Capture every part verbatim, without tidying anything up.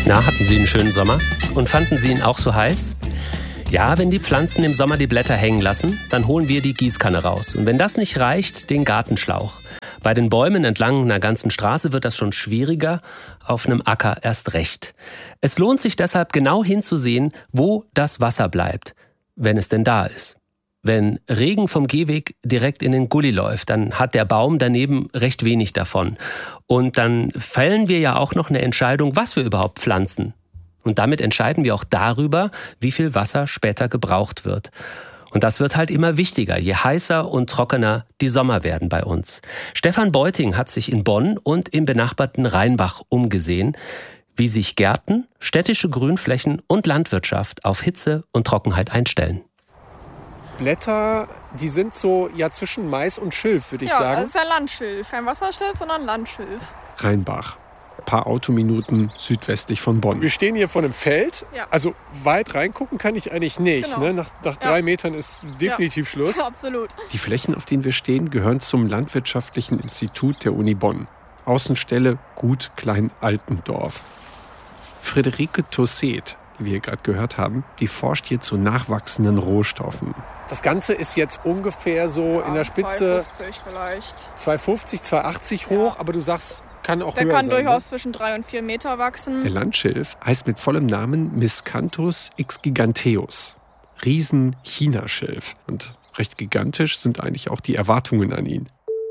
Na, hatten Sie einen schönen Sommer? Und fanden Sie ihn auch so heiß? Ja, wenn die Pflanzen im Sommer die Blätter hängen lassen, dann holen wir die Gießkanne raus. Und wenn das nicht reicht, den Gartenschlauch. Bei den Bäumen entlang einer ganzen Straße wird das schon schwieriger, auf einem Acker erst recht. Es lohnt sich deshalb genau hinzusehen, wo das Wasser bleibt, wenn es denn da ist. Wenn Regen vom Gehweg direkt in den Gully läuft, dann hat der Baum daneben recht wenig davon. Und dann fällen wir ja auch noch eine Entscheidung, was wir überhaupt pflanzen. Und damit entscheiden wir auch darüber, wie viel Wasser später gebraucht wird. Und das wird halt immer wichtiger, je heißer und trockener die Sommer werden bei uns. Stefan Beuting hat sich in Bonn und im benachbarten Rheinbach umgesehen, wie sich Gärten, städtische Grünflächen und Landwirtschaft auf Hitze und Trockenheit einstellen. Blätter, die sind so ja zwischen Mais und Schilf, würde ich ja, sagen. Ja, das ist ja Landschilf. Kein Wasserschilf, sondern Landschilf. Rheinbach. Ein paar Autominuten südwestlich von Bonn. Wir stehen hier vor einem Feld. Ja. Also weit reingucken kann ich eigentlich nicht. Genau. Ne? Nach, nach drei ja. Metern ist definitiv ja. Schluss. Ja, absolut. Die Flächen, auf denen wir stehen, gehören zum Landwirtschaftlichen Institut der Uni Bonn. Außenstelle Gut Klein-Altendorf. Friederike Tosset, die wir hier gerade gehört haben, die forscht hier zu nachwachsenden Rohstoffen. Das Ganze ist jetzt ungefähr so ja, in der Spitze zwei fünfzig vielleicht. zwei fünfzig, zwei achtzig hoch, ja. Aber du sagst, kann auch Der höher kann sein, durchaus ne? zwischen drei und vier Meter wachsen. Der Landschilf heißt mit vollem Namen Miscanthus x giganteus. Riesen-Chinaschilf. Und recht gigantisch sind eigentlich auch die Erwartungen an ihn.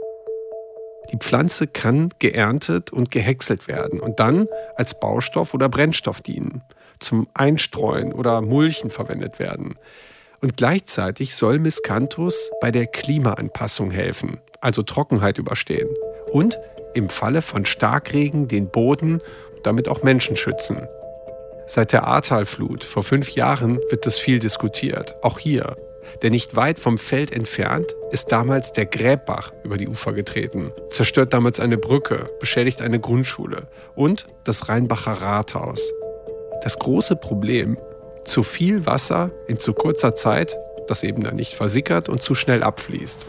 Die Pflanze kann geerntet und gehäckselt werden und dann als Baustoff oder Brennstoff dienen, zum Einstreuen oder Mulchen verwendet werden. Und gleichzeitig soll Miscanthus bei der Klimaanpassung helfen, also Trockenheit überstehen. Und im Falle von Starkregen den Boden und damit auch Menschen schützen. Seit der Ahrtalflut vor fünf Jahren wird das viel diskutiert, auch hier. Denn nicht weit vom Feld entfernt ist damals der Gräbbach über die Ufer getreten, zerstört damals eine Brücke, beschädigt eine Grundschule und das Rheinbacher Rathaus. Das große Problem, zu viel Wasser in zu kurzer Zeit, das eben dann nicht versickert und zu schnell abfließt.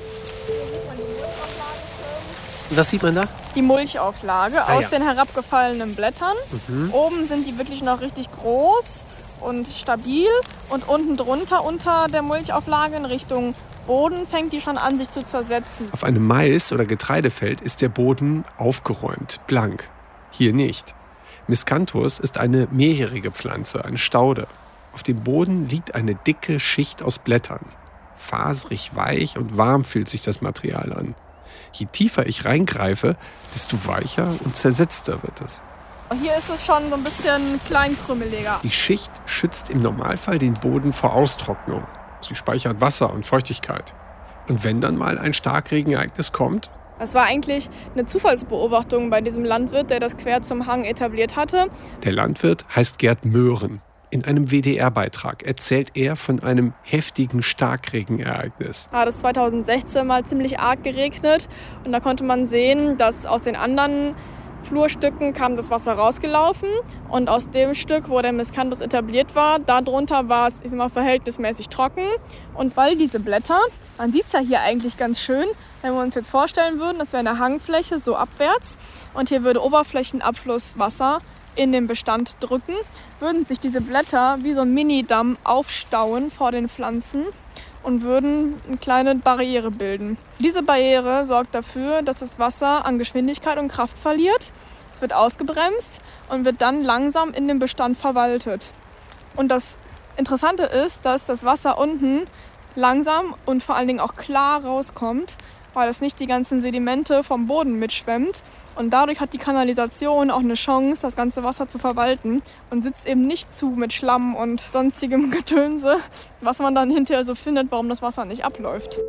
Was sieht man da? Die Mulchauflage ah, aus ja. den herabgefallenen Blättern. Mhm. Oben sind die wirklich noch richtig groß und stabil. Und unten drunter, unter der Mulchauflage in Richtung Boden, fängt die schon an, sich zu zersetzen. Auf einem Mais- oder Getreidefeld ist der Boden aufgeräumt, blank. Hier nicht. Miscanthus ist eine mehrjährige Pflanze, eine Staude. Auf dem Boden liegt eine dicke Schicht aus Blättern. Faserig, weich und warm fühlt sich das Material an. Je tiefer ich reingreife, desto weicher und zersetzter wird es. Hier ist es schon so ein bisschen kleinkrümeliger. Die Schicht schützt im Normalfall den Boden vor Austrocknung. Sie speichert Wasser und Feuchtigkeit. Und wenn dann mal ein Starkregenereignis kommt? Das war eigentlich eine Zufallsbeobachtung bei diesem Landwirt, der das quer zum Hang etabliert hatte. Der Landwirt heißt Gerd Möhren. In einem W D R-Beitrag erzählt er von einem heftigen Starkregenereignis. Hat es zweitausendsechzehn mal ziemlich arg geregnet und da konnte man sehen, dass aus den anderen Flurstücken kam das Wasser rausgelaufen und aus dem Stück, wo der Miscanthus etabliert war, darunter war es, ich sag mal, verhältnismäßig trocken. Und weil diese Blätter, man sieht es ja hier eigentlich ganz schön, wenn wir uns jetzt vorstellen würden, das wäre eine Hangfläche so abwärts und hier würde Oberflächenabfluss Wasser in den Bestand drücken, würden sich diese Blätter wie so ein Mini-Damm aufstauen vor den Pflanzen und würden eine kleine Barriere bilden. Diese Barriere sorgt dafür, dass das Wasser an Geschwindigkeit und Kraft verliert. Es wird ausgebremst und wird dann langsam in den Bestand verwaltet. Und das Interessante ist, dass das Wasser unten langsam und vor allen Dingen auch klar rauskommt, weil es nicht die ganzen Sedimente vom Boden mitschwemmt. Und dadurch hat die Kanalisation auch eine Chance, das ganze Wasser zu verwalten und sitzt eben nicht zu mit Schlamm und sonstigem Getönse, was man dann hinterher so findet, warum das Wasser nicht abläuft.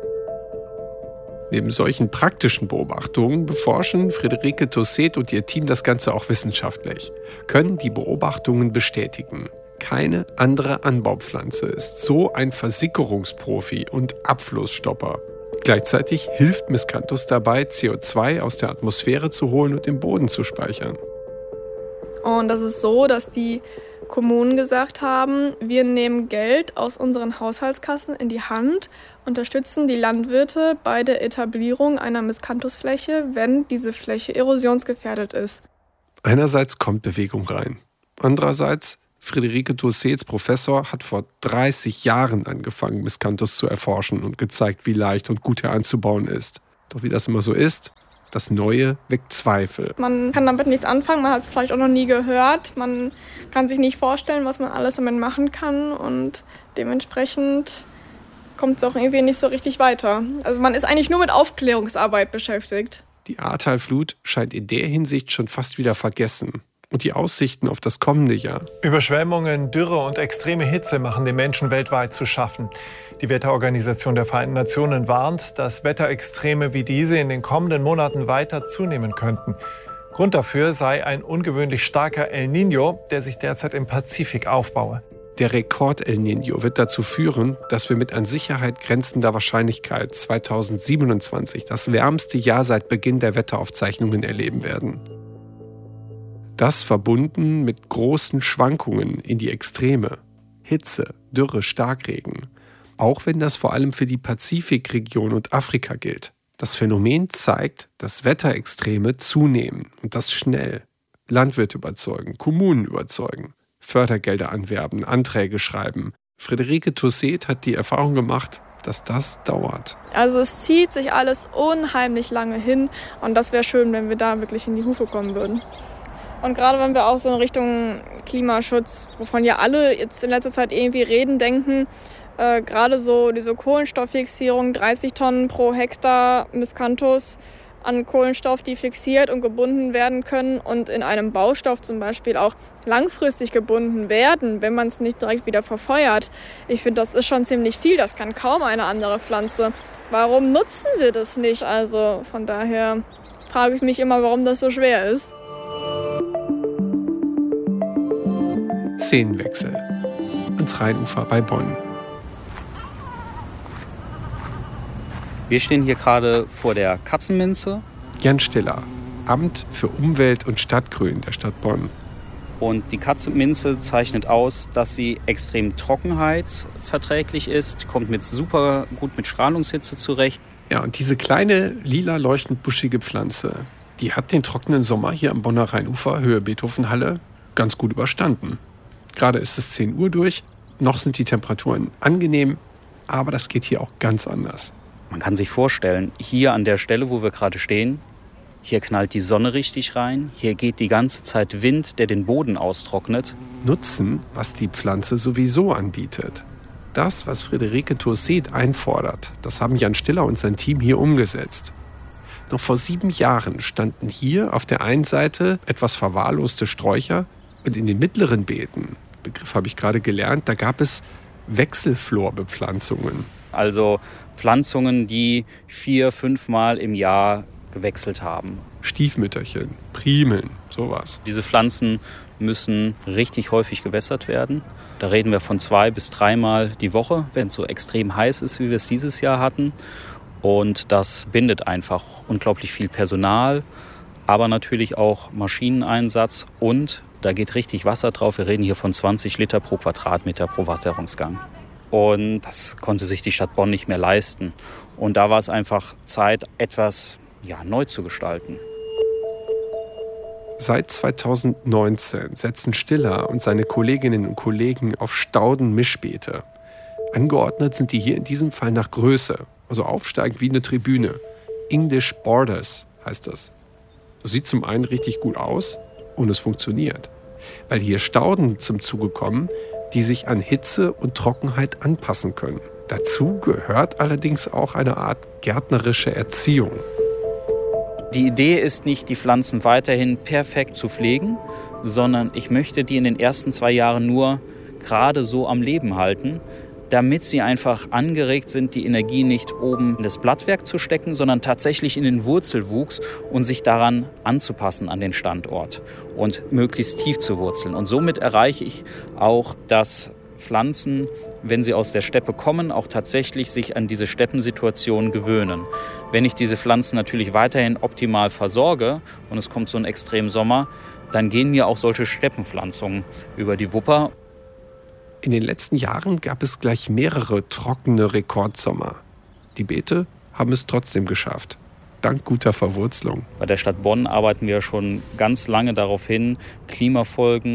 Neben solchen praktischen Beobachtungen beforschen Friederike Tosset und ihr Team das Ganze auch wissenschaftlich, können die Beobachtungen bestätigen. Keine andere Anbaupflanze ist so ein Versickerungsprofi und Abflussstopper. Gleichzeitig hilft Miscanthus dabei, C O zwei aus der Atmosphäre zu holen und im Boden zu speichern. Und das ist so, dass die Kommunen gesagt haben, wir nehmen Geld aus unseren Haushaltskassen in die Hand, unterstützen die Landwirte bei der Etablierung einer Miscanthusfläche, wenn diese Fläche erosionsgefährdet ist. Einerseits kommt Bewegung rein. Andererseits, Friederike Tossets Professor hat vor dreißig Jahren angefangen, Miscanthus zu erforschen und gezeigt, wie leicht und gut er anzubauen ist. Doch wie das immer so ist, das Neue weckt Zweifel. Man kann damit nichts anfangen, man hat es vielleicht auch noch nie gehört. Man kann sich nicht vorstellen, was man alles damit machen kann und dementsprechend kommt es auch irgendwie nicht so richtig weiter. Also man ist eigentlich nur mit Aufklärungsarbeit beschäftigt. Die Ahrtalflut scheint in der Hinsicht schon fast wieder vergessen. Und die Aussichten auf das kommende Jahr. Überschwemmungen, Dürre und extreme Hitze machen den Menschen weltweit zu schaffen. Die Wetterorganisation der Vereinten Nationen warnt, dass Wetterextreme wie diese in den kommenden Monaten weiter zunehmen könnten. Grund dafür sei ein ungewöhnlich starker El Niño, der sich derzeit im Pazifik aufbaue. Der Rekord El Niño wird dazu führen, dass wir mit an Sicherheit grenzender Wahrscheinlichkeit zweitausendsiebenundzwanzig das wärmste Jahr seit Beginn der Wetteraufzeichnungen erleben werden. Das verbunden mit großen Schwankungen in die Extreme. Hitze, Dürre, Starkregen. Auch wenn das vor allem für die Pazifikregion und Afrika gilt. Das Phänomen zeigt, dass Wetterextreme zunehmen und das schnell. Landwirte überzeugen, Kommunen überzeugen, Fördergelder anwerben, Anträge schreiben. Friederike Tosset hat die Erfahrung gemacht, dass das dauert. Also es zieht sich alles unheimlich lange hin und das wäre schön, wenn wir da wirklich in die Hufe kommen würden. Und gerade wenn wir auch so in Richtung Klimaschutz, wovon ja alle jetzt in letzter Zeit irgendwie reden, denken, äh, gerade so diese Kohlenstofffixierung, dreißig Tonnen pro Hektar Miscanthus an Kohlenstoff, die fixiert und gebunden werden können und in einem Baustoff zum Beispiel auch langfristig gebunden werden, wenn man es nicht direkt wieder verfeuert. Ich finde, das ist schon ziemlich viel, das kann kaum eine andere Pflanze. Warum nutzen wir das nicht? Also von daher frage ich mich immer, warum das so schwer ist. Szenenwechsel ans Rheinufer bei Bonn. Wir stehen hier gerade vor der Katzenminze. Jan Stiller, Amt für Umwelt und Stadtgrün der Stadt Bonn. Und die Katzenminze zeichnet aus, dass sie extrem trockenheitsverträglich ist, kommt mit super gut mit Strahlungshitze zurecht. Ja, und diese kleine, lila leuchtend buschige Pflanze, die hat den trockenen Sommer hier am Bonner Rheinufer, Höhe Beethovenhalle, ganz gut überstanden. Gerade ist es zehn Uhr durch, noch sind die Temperaturen angenehm, aber das geht hier auch ganz anders. Man kann sich vorstellen, hier an der Stelle, wo wir gerade stehen, hier knallt die Sonne richtig rein, hier geht die ganze Zeit Wind, der den Boden austrocknet. Nutzen, was die Pflanze sowieso anbietet. Das, was Friederike Tosset einfordert, das haben Jan Stiller und sein Team hier umgesetzt. Noch vor sieben Jahren standen hier auf der einen Seite etwas verwahrloste Sträucher und in den mittleren Beeten, Begriff habe ich gerade gelernt, da gab es Wechselflorbepflanzungen. Also Pflanzungen, die vier, fünfmal im Jahr gewechselt haben. Stiefmütterchen, Primeln, sowas. Diese Pflanzen müssen richtig häufig gewässert werden. Da reden wir von zwei bis dreimal die Woche, wenn es so extrem heiß ist, wie wir es dieses Jahr hatten. Und das bindet einfach unglaublich viel Personal, aber natürlich auch Maschineneinsatz und da geht richtig Wasser drauf. Wir reden hier von zwanzig Liter pro Quadratmeter pro Wasserungsgang. Und das konnte sich die Stadt Bonn nicht mehr leisten. Und da war es einfach Zeit, etwas ja, neu zu gestalten. Seit zweitausendneunzehn setzen Stiller und seine Kolleginnen und Kollegen auf Stauden-Mischbeete. Angeordnet sind die hier in diesem Fall nach Größe, also aufsteigend wie eine Tribüne. English Borders heißt das. Das sieht zum einen richtig gut aus und es funktioniert. Weil hier Stauden zum Zuge kommen, die sich an Hitze und Trockenheit anpassen können. Dazu gehört allerdings auch eine Art gärtnerische Erziehung. Die Idee ist nicht, die Pflanzen weiterhin perfekt zu pflegen, sondern ich möchte die in den ersten zwei Jahren nur gerade so am Leben halten, damit sie einfach angeregt sind, die Energie nicht oben in das Blattwerk zu stecken, sondern tatsächlich in den Wurzelwuchs und sich daran anzupassen an den Standort und möglichst tief zu wurzeln. Und somit erreiche ich auch, dass Pflanzen, wenn sie aus der Steppe kommen, auch tatsächlich sich an diese Steppensituation gewöhnen. Wenn ich diese Pflanzen natürlich weiterhin optimal versorge und es kommt so ein extremen Sommer, dann gehen mir auch solche Steppenpflanzungen über die Wupper. In den letzten Jahren gab es gleich mehrere trockene Rekordsommer. Die Beete haben es trotzdem geschafft, dank guter Verwurzelung. Bei der Stadt Bonn arbeiten wir schon ganz lange darauf hin, Klimafolgen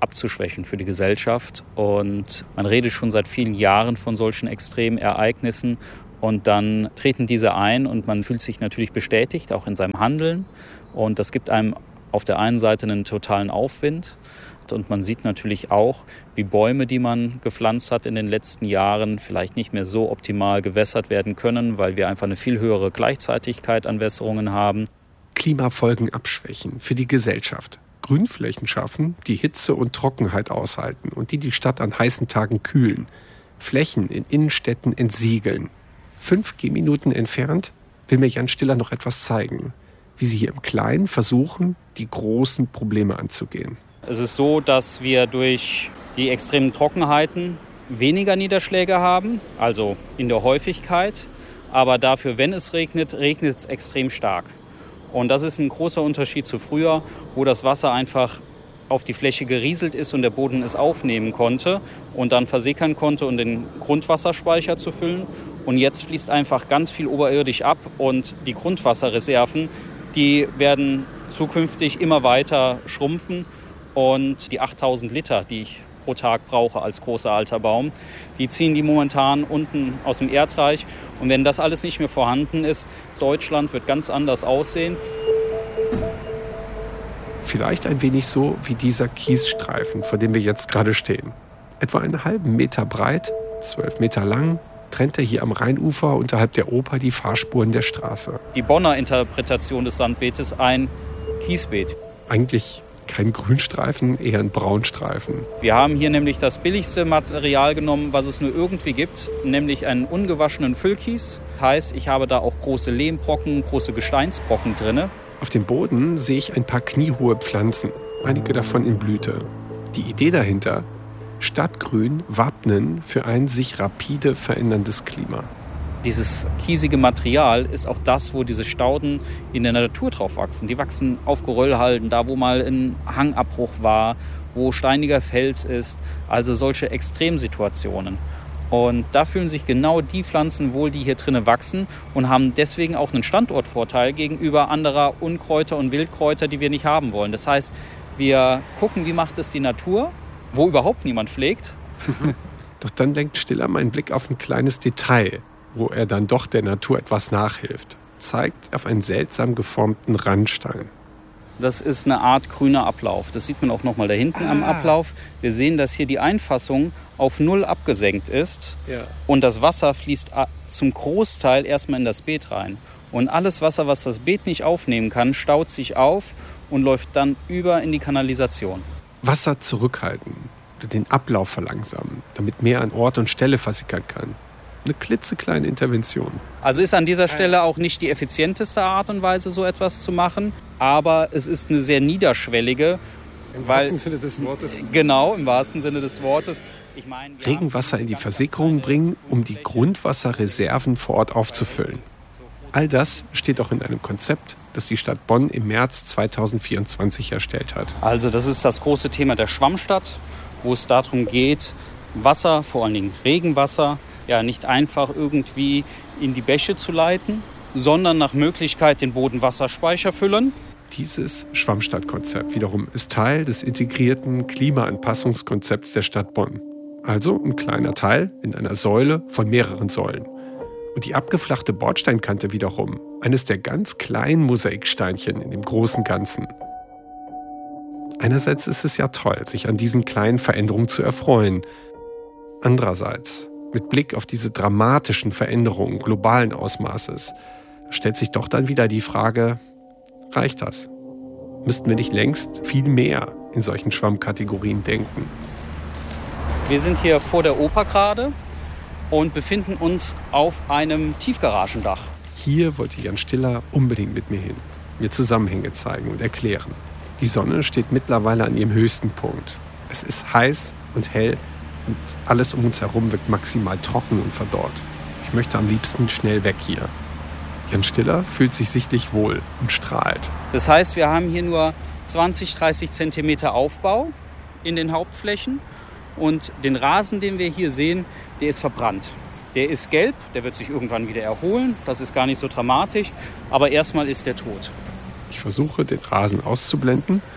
abzuschwächen für die Gesellschaft. Und man redet schon seit vielen Jahren von solchen extremen Ereignissen. Und dann treten diese ein und man fühlt sich natürlich bestätigt, auch in seinem Handeln. Und das gibt einem auf der einen Seite einen totalen Aufwind. Und man sieht natürlich auch, wie Bäume, die man gepflanzt hat in den letzten Jahren, vielleicht nicht mehr so optimal gewässert werden können, weil wir einfach eine viel höhere Gleichzeitigkeit an Wässerungen haben. Klimafolgen abschwächen für die Gesellschaft. Grünflächen schaffen, die Hitze und Trockenheit aushalten und die die Stadt an heißen Tagen kühlen. Flächen in Innenstädten entsiegeln. Fünf Gehminuten entfernt will mir Jan Stiller noch etwas zeigen, wie sie hier im Kleinen versuchen, die großen Probleme anzugehen. Es ist so, dass wir durch die extremen Trockenheiten weniger Niederschläge haben, also in der Häufigkeit. Aber dafür, wenn es regnet, regnet es extrem stark. Und das ist ein großer Unterschied zu früher, wo das Wasser einfach auf die Fläche gerieselt ist und der Boden es aufnehmen konnte und dann versickern konnte, um den Grundwasserspeicher zu füllen. Und jetzt fließt einfach ganz viel oberirdisch ab und die Grundwasserreserven, die werden zukünftig immer weiter schrumpfen. Und die achttausend Liter, die ich pro Tag brauche als großer alter Baum, die ziehen die momentan unten aus dem Erdreich. Und wenn das alles nicht mehr vorhanden ist, Deutschland wird ganz anders aussehen. Vielleicht ein wenig so wie dieser Kiesstreifen, vor dem wir jetzt gerade stehen. Etwa einen halben Meter breit, zwölf Meter lang, trennt er hier am Rheinufer unterhalb der Oper die Fahrspuren der Straße. Die Bonner Interpretation des Sandbeetes ein Kiesbeet. Eigentlich kein Grünstreifen, eher ein Braunstreifen. Wir haben hier nämlich das billigste Material genommen, was es nur irgendwie gibt, nämlich einen ungewaschenen Füllkies. Heißt, ich habe da auch große Lehmbrocken, große Gesteinsbrocken drin. Auf dem Boden sehe ich ein paar kniehohe Pflanzen, einige davon in Blüte. Die Idee dahinter: Stadtgrün wappnen für ein sich rapide veränderndes Klima. Dieses kiesige Material ist auch das, wo diese Stauden in der Natur drauf wachsen. Die wachsen auf Geröllhalden, da wo mal ein Hangabbruch war, wo steiniger Fels ist. Also solche Extremsituationen. Und da fühlen sich genau die Pflanzen wohl, die hier drinnen wachsen und haben deswegen auch einen Standortvorteil gegenüber anderer Unkräuter und Wildkräuter, die wir nicht haben wollen. Das heißt, wir gucken, wie macht es die Natur, wo überhaupt niemand pflegt. Doch dann lenkt Stiller meinen Blick auf ein kleines Detail, wo er dann doch der Natur etwas nachhilft. Zeigt auf einen seltsam geformten Randstein. Das ist eine Art grüner Ablauf. Das sieht man auch noch mal da hinten ah. am Ablauf. Wir sehen, dass hier die Einfassung auf null abgesenkt ist. Ja. Und das Wasser fließt zum Großteil erstmal in das Beet rein. Und alles Wasser, was das Beet nicht aufnehmen kann, staut sich auf und läuft dann über in die Kanalisation. Wasser zurückhalten oder den Ablauf verlangsamen, damit mehr an Ort und Stelle versickern kann. Eine klitzekleine Intervention. Also ist an dieser Stelle auch nicht die effizienteste Art und Weise, so etwas zu machen. Aber es ist eine sehr niederschwellige. Im weil, wahrsten Sinne des Wortes. Genau, im wahrsten Sinne des Wortes. Ich meine, Regenwasser in die Versickerung bringen, um die Grundwasserreserven vor Ort aufzufüllen. All das steht auch in einem Konzept, das die Stadt Bonn im März zweitausendvierundzwanzig erstellt hat. Also das ist das große Thema der Schwammstadt, wo es darum geht, Wasser, vor allen Dingen Regenwasser, ja nicht einfach irgendwie in die Bäche zu leiten, sondern nach Möglichkeit den Bodenwasserspeicher füllen. Dieses Schwammstadtkonzept wiederum ist Teil des integrierten Klimaanpassungskonzepts der Stadt Bonn. Also ein kleiner Teil in einer Säule von mehreren Säulen. Und die abgeflachte Bordsteinkante wiederum eines der ganz kleinen Mosaiksteinchen in dem großen Ganzen. Einerseits ist es ja toll, sich an diesen kleinen Veränderungen zu erfreuen. Andererseits, mit Blick auf diese dramatischen Veränderungen globalen Ausmaßes, stellt sich doch dann wieder die Frage, reicht das? Müssten wir nicht längst viel mehr in solchen Schwammkategorien denken? Wir sind hier vor der Oper gerade und befinden uns auf einem Tiefgaragendach. Hier wollte Jan Stiller unbedingt mit mir hin, mir Zusammenhänge zeigen und erklären. Die Sonne steht mittlerweile an ihrem höchsten Punkt. Es ist heiß und hell und alles um uns herum wirkt maximal trocken und verdorrt. Ich möchte am liebsten schnell weg hier. Jan Stiller fühlt sich sichtlich wohl und strahlt. Das heißt, wir haben hier nur zwanzig, dreißig Zentimeter Aufbau in den Hauptflächen. Und den Rasen, den wir hier sehen, der ist verbrannt. Der ist gelb, der wird sich irgendwann wieder erholen. Das ist gar nicht so dramatisch. Aber erstmal ist der tot. Ich versuche, den Rasen auszublenden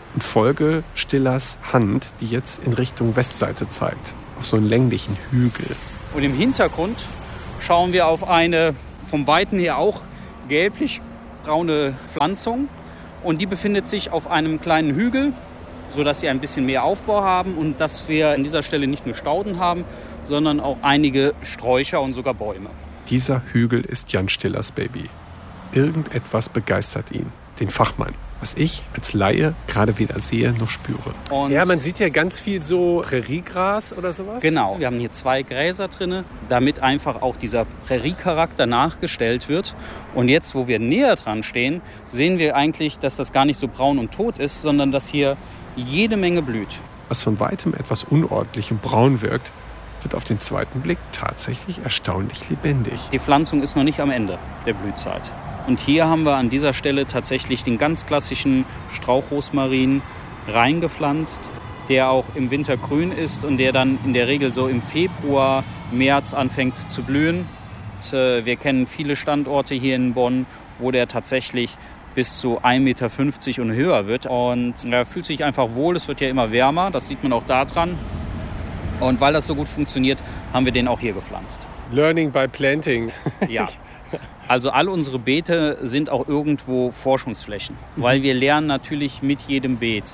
und folge Stillers Hand, die jetzt in Richtung Westseite zeigt, auf so einen länglichen Hügel. Und im Hintergrund schauen wir auf eine vom Weiten her auch gelblich-braune Pflanzung. Und die befindet sich auf einem kleinen Hügel, sodass sie ein bisschen mehr Aufbau haben und dass wir an dieser Stelle nicht nur Stauden haben, sondern auch einige Sträucher und sogar Bäume. Dieser Hügel ist Jan Stillers Baby. Irgendetwas begeistert ihn, den Fachmann, was ich als Laie gerade weder sehe noch spüre. Und ja, man sieht ja ganz viel so Präriegras oder sowas. Genau, wir haben hier zwei Gräser drin, damit einfach auch dieser Präriecharakter nachgestellt wird. Und jetzt, wo wir näher dran stehen, sehen wir eigentlich, dass das gar nicht so braun und tot ist, sondern dass hier jede Menge blüht. Was von weitem etwas unordentlich und braun wirkt, wird auf den zweiten Blick tatsächlich erstaunlich lebendig. Die Pflanzung ist noch nicht am Ende der Blühzeit. Und hier haben wir an dieser Stelle tatsächlich den ganz klassischen Strauchrosmarin reingepflanzt, der auch im Winter grün ist und der dann in der Regel so im Februar, März anfängt zu blühen. Und, äh, wir kennen viele Standorte hier in Bonn, wo der tatsächlich bis zu ein Meter fünfzig und höher wird. Und er fühlt sich einfach wohl, es wird ja immer wärmer, das sieht man auch da dran. Und weil das so gut funktioniert, haben wir den auch hier gepflanzt. Learning by planting. Ja. Also all unsere Beete sind auch irgendwo Forschungsflächen, weil wir lernen natürlich mit jedem Beet.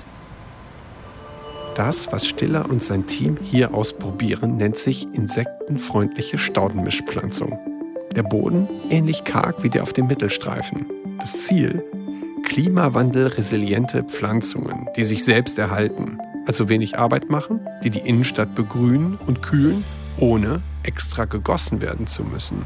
Das, was Stiller und sein Team hier ausprobieren, nennt sich insektenfreundliche Staudenmischpflanzung. Der Boden ähnlich karg wie der auf dem Mittelstreifen. Das Ziel? Klimawandelresiliente Pflanzungen, die sich selbst erhalten, also wenig Arbeit machen, die die Innenstadt begrünen und kühlen, ohne extra gegossen werden zu müssen.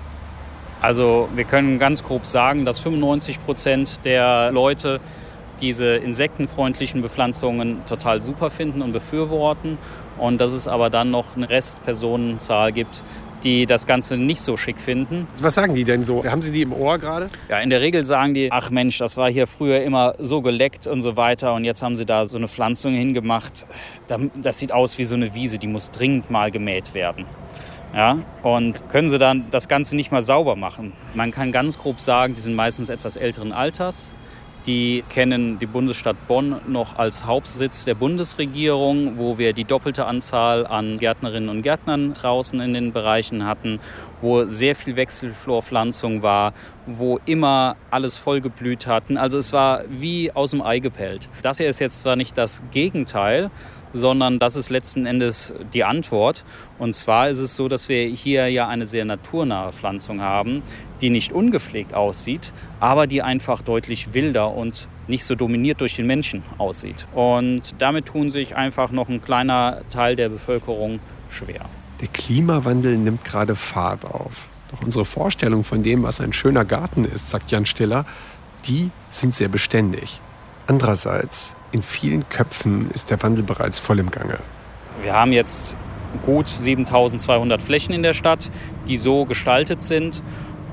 Also wir können ganz grob sagen, dass fünfundneunzig Prozent der Leute diese insektenfreundlichen Bepflanzungen total super finden und befürworten. Und dass es aber dann noch eine Restpersonenzahl gibt, die das Ganze nicht so schick finden. Was sagen die denn so? Haben Sie die im Ohr gerade? Ja, in der Regel sagen die, ach Mensch, das war hier früher immer so geleckt und so weiter und jetzt haben sie da so eine Pflanzung hingemacht. Das sieht aus wie so eine Wiese, die muss dringend mal gemäht werden. Ja, und können sie dann das Ganze nicht mal sauber machen. Man kann ganz grob sagen, die sind meistens etwas älteren Alters. Die kennen die Bundesstadt Bonn noch als Hauptsitz der Bundesregierung, wo wir die doppelte Anzahl an Gärtnerinnen und Gärtnern draußen in den Bereichen hatten, wo sehr viel Wechselflorpflanzung war, wo immer alles vollgeblüht hatten. Also es war wie aus dem Ei gepellt. Das hier ist jetzt zwar nicht das Gegenteil, sondern das ist letzten Endes die Antwort. Und zwar ist es so, dass wir hier ja eine sehr naturnahe Pflanzung haben, die nicht ungepflegt aussieht, aber die einfach deutlich wilder und nicht so dominiert durch den Menschen aussieht. Und damit tun sich einfach noch ein kleiner Teil der Bevölkerung schwer. Der Klimawandel nimmt gerade Fahrt auf. Doch unsere Vorstellung von dem, was ein schöner Garten ist, sagt Jan Stiller, die sind sehr beständig. Andererseits, in vielen Köpfen ist der Wandel bereits voll im Gange. Wir haben jetzt gut siebentausendzweihundert Flächen in der Stadt, die so gestaltet sind.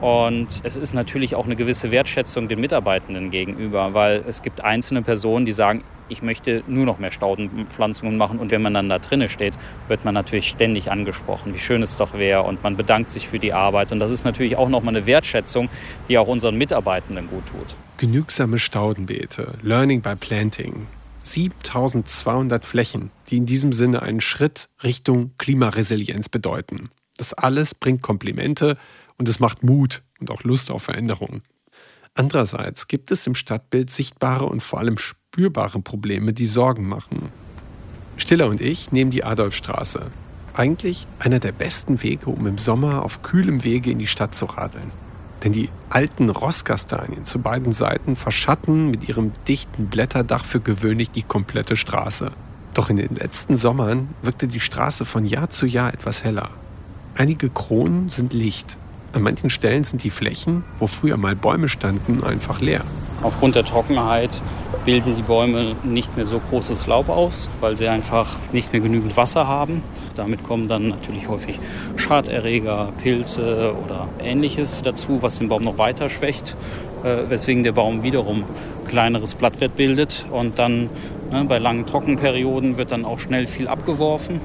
Und es ist natürlich auch eine gewisse Wertschätzung den Mitarbeitenden gegenüber, weil es gibt einzelne Personen, die sagen, ich möchte nur noch mehr Staudenpflanzungen machen. Und wenn man dann da drinnen steht, wird man natürlich ständig angesprochen, wie schön es doch wäre. Und man bedankt sich für die Arbeit. Und das ist natürlich auch nochmal eine Wertschätzung, die auch unseren Mitarbeitenden gut tut. Genügsame Staudenbeete, Learning by Planting. siebentausendzweihundert Flächen, die in diesem Sinne einen Schritt Richtung Klimaresilienz bedeuten. Das alles bringt Komplimente und es macht Mut und auch Lust auf Veränderungen. Andererseits gibt es im Stadtbild sichtbare und vor allem spürbare Probleme, die Sorgen machen. Stiller und ich nehmen die Adolfstraße. Eigentlich einer der besten Wege, um im Sommer auf kühlem Wege in die Stadt zu radeln. Denn die alten Rosskastanien zu beiden Seiten verschatten mit ihrem dichten Blätterdach für gewöhnlich die komplette Straße. Doch in den letzten Sommern wirkte die Straße von Jahr zu Jahr etwas heller. Einige Kronen sind Licht. An manchen Stellen sind die Flächen, wo früher mal Bäume standen, einfach leer. Aufgrund der Trockenheit bilden die Bäume nicht mehr so großes Laub aus, weil sie einfach nicht mehr genügend Wasser haben. Damit kommen dann natürlich häufig Schaderreger, Pilze oder Ähnliches dazu, was den Baum noch weiter schwächt, äh, weswegen der Baum wiederum kleineres Blattwerk bildet. Und dann ne, bei langen Trockenperioden wird dann auch schnell viel abgeworfen,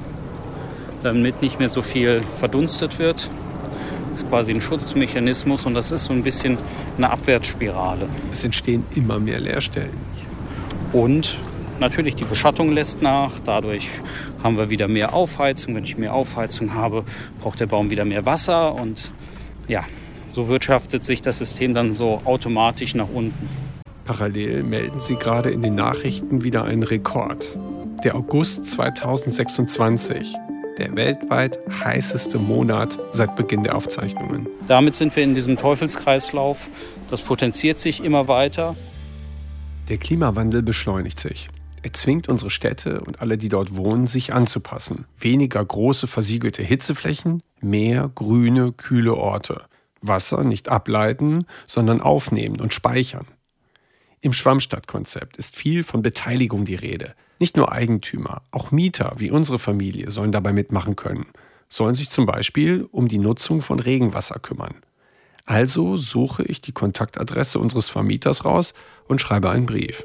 damit nicht mehr so viel verdunstet wird. Das ist quasi ein Schutzmechanismus und das ist so ein bisschen eine Abwärtsspirale. Es entstehen immer mehr Leerstellen. Und Natürlich, die Beschattung lässt nach. Dadurch haben wir wieder mehr Aufheizung. Wenn ich mehr Aufheizung habe, braucht der Baum wieder mehr Wasser. Und ja, so wirtschaftet sich das System dann so automatisch nach unten. Parallel melden sie gerade in den Nachrichten wieder einen Rekord. Der August zweitausendsechsundzwanzig. Der weltweit heißeste Monat seit Beginn der Aufzeichnungen. Damit sind wir in diesem Teufelskreislauf. Das potenziert sich immer weiter. Der Klimawandel beschleunigt sich. Er zwingt unsere Städte und alle, die dort wohnen, sich anzupassen. Weniger große versiegelte Hitzeflächen, mehr grüne, kühle Orte. Wasser nicht ableiten, sondern aufnehmen und speichern. Im Schwammstadtkonzept ist viel von Beteiligung die Rede. Nicht nur Eigentümer, auch Mieter wie unsere Familie sollen dabei mitmachen können. Sollen sich zum Beispiel um die Nutzung von Regenwasser kümmern. Also suche ich die Kontaktadresse unseres Vermieters raus und schreibe einen Brief.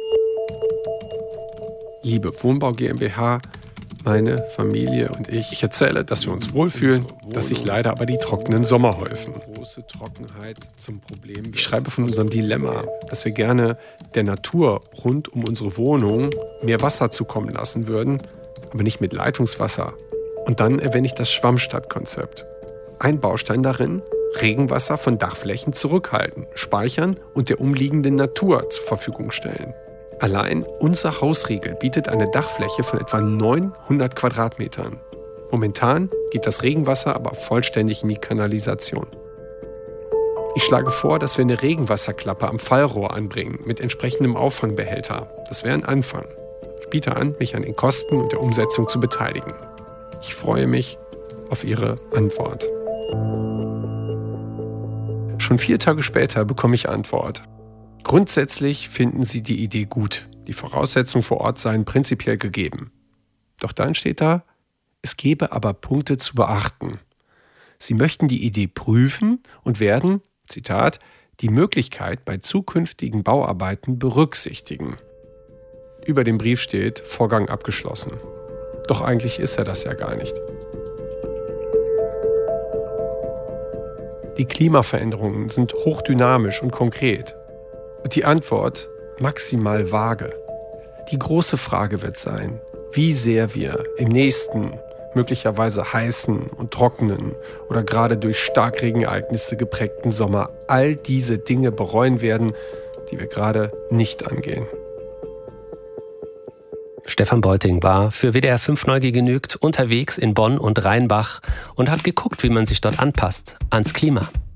Liebe Wohnbau GmbH, meine Familie und ich. Ich erzähle, dass wir uns wohlfühlen, dass sich leider aber die trockenen Sommer häufen. Große Trockenheit zum Problem. Ich schreibe von unserem Dilemma, dass wir gerne der Natur rund um unsere Wohnung mehr Wasser zukommen lassen würden, aber nicht mit Leitungswasser. Und dann erwähne ich das Schwammstadtkonzept. Ein Baustein darin: Regenwasser von Dachflächen zurückhalten, speichern und der umliegenden Natur zur Verfügung stellen. Allein unser Hausriegel bietet eine Dachfläche von etwa neunhundert Quadratmetern. Momentan geht das Regenwasser aber vollständig in die Kanalisation. Ich schlage vor, dass wir eine Regenwasserklappe am Fallrohr anbringen mit entsprechendem Auffangbehälter. Das wäre ein Anfang. Ich biete an, mich an den Kosten und der Umsetzung zu beteiligen. Ich freue mich auf Ihre Antwort. Schon vier Tage später bekomme ich Antwort. Grundsätzlich finden Sie die Idee gut. Die Voraussetzungen vor Ort seien prinzipiell gegeben. Doch dann steht da, es gebe aber Punkte zu beachten. Sie möchten die Idee prüfen und werden, Zitat, die Möglichkeit bei zukünftigen Bauarbeiten berücksichtigen. Über dem Brief steht, Vorgang abgeschlossen. Doch eigentlich ist er das ja gar nicht. Die Klimaveränderungen sind hochdynamisch und konkret. Und die Antwort maximal vage. Die große Frage wird sein, wie sehr wir im nächsten, möglicherweise heißen und trockenen oder gerade durch Starkregenereignisse geprägten Sommer all diese Dinge bereuen werden, die wir gerade nicht angehen. Stefan Beuting war für W D R fünf Neu genügt unterwegs in Bonn und Rheinbach und hat geguckt, wie man sich dort anpasst ans Klima.